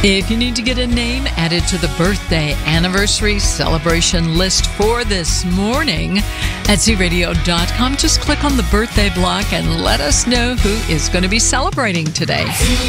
If you need to get a name added to the birthday anniversary celebration list for this morning at zradio.com, just click on the birthday block and let us know who is going to be celebrating today.